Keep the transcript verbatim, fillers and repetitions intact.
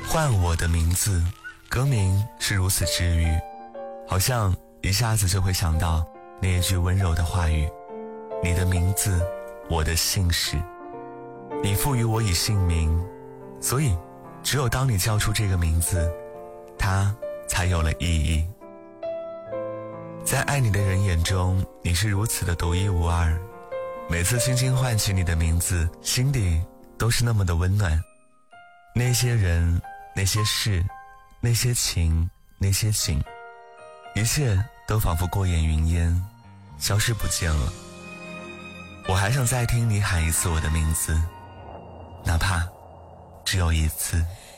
唤我的名字，歌名是如此治愈，好像一下子就会想到那一句温柔的话语，你的名字，我的姓氏，你赋予我以姓名，所以只有当你叫出这个名字，它才有了意义。在爱你的人眼中，你是如此的独一无二，每次轻轻唤起你的名字，心底都是那么的温暖。那些人，那些事，那些情，那些景，一切都仿佛过眼云烟，消失不见了。我还想再听你喊一次我的名字，哪怕只有一次。